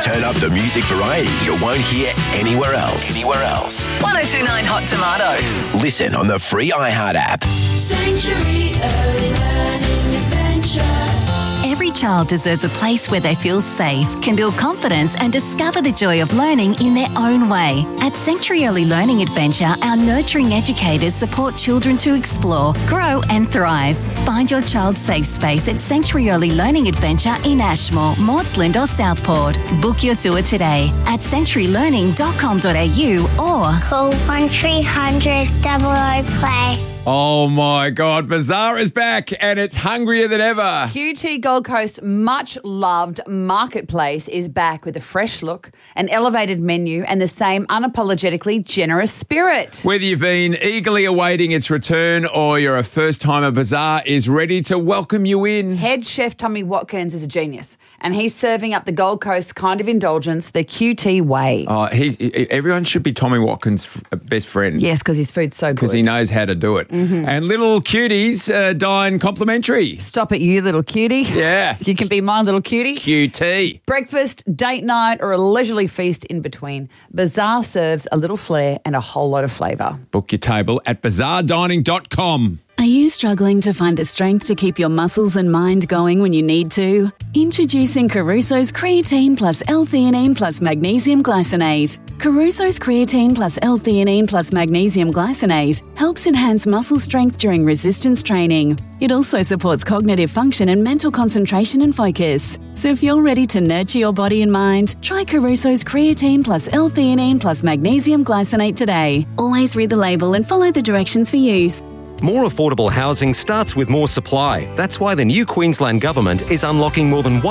turn up the music variety you won't hear anywhere else. 1029 Hot Tomato. Listen on the free iHeart app. Sanctuary Early Learning Adventure. Every child deserves a place where they feel safe, can build confidence and discover the joy of learning in their own way. At Sanctuary Early Learning Adventure, our nurturing educators support children to explore, grow and thrive. Find your child's safe space at Sanctuary Early Learning Adventure in Ashmore, Maudsley or Southport. Book your tour today at sanctuarylearning.com.au or call 1300 00 play. Oh my God, Bazaar is back and it's hungrier than ever. QT Gold Coast much loved marketplace is back with a fresh look, an elevated menu and the same unapologetically generous spirit. Whether you've been eagerly awaiting its return or you're a first-timer, Bazaar is ready to welcome you in. Head chef Tommy Watkins is a genius and he's serving up the Gold Coast kind of indulgence, the QT way. Everyone should be Tommy Watkins' best friend. Yes, because his food's so good. Because he knows how to do it. Mm-hmm. And little cuties dine complimentary. Stop it, you little cutie. Yeah. You can be my little cutie. QT. Breakfast, date night or a leisurely feast in between. Bazaar serves a little flair and a whole lot of flavour. Book your table at bazaardining.com. Are you struggling to find the strength to keep your muscles and mind going when you need to? Introducing Caruso's Creatine Plus L-Theanine Plus Magnesium Glycinate. Caruso's Creatine Plus L-Theanine Plus Magnesium Glycinate helps enhance muscle strength during resistance training. It also supports cognitive function and mental concentration and focus. So if you're ready to nurture your body and mind, try Caruso's Creatine Plus L-Theanine Plus Magnesium Glycinate today. Always read the label and follow the directions for use. More affordable housing starts with more supply. That's why the new Queensland Government is unlocking more than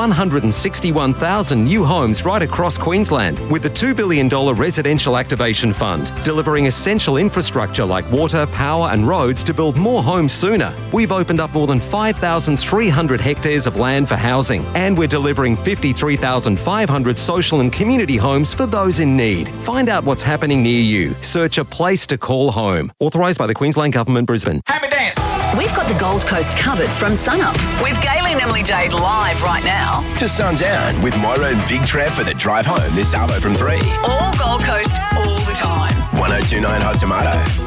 161,000 new homes right across Queensland with the $2 billion Residential Activation Fund, delivering essential infrastructure like water, power and roads to build more homes sooner. We've opened up more than 5,300 hectares of land for housing, and we're delivering 53,500 social and community homes for those in need. Find out what's happening near you. Search a place to call home. Authorised by the Queensland Government, Brisbane. Happy dance. We've got the Gold Coast covered from sunup with Gayley and Emily Jade live right now. To sundown with Moira and Big Trev for the drive home this hour from 3. All Gold Coast all the time. 1029 Hot Tomato.